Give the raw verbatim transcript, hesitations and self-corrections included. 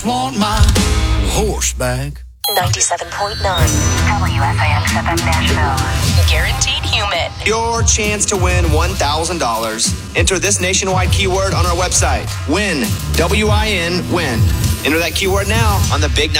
just want my horse back. ninety-seven point nine W S I X F M Nashville. Guaranteed human. Your chance to win one thousand dollars. Enter this nationwide keyword on our website. Win. W I N, win. Enter that keyword now on the Big